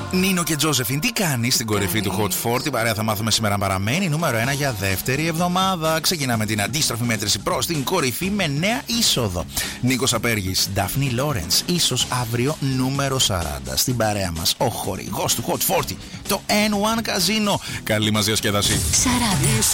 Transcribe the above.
Νίνο και Τζόζεφιν, τι κάνει στην κορυφή του Hot 40? Παρέα θα μάθουμε σήμερα παραμένει νούμερο 1 για δεύτερη εβδομάδα. Ξεκινάμε την αντίστροφη μέτρηση προς την κορυφή με νέα είσοδο. Νίκος Απέργης, Ντάφνη Λόρενς, ίσως αύριο νούμερο 40. Στην παρέα μας ο χορηγός του Hot 40, το N1 Casino. Καλή μας διασκέδαση. 40.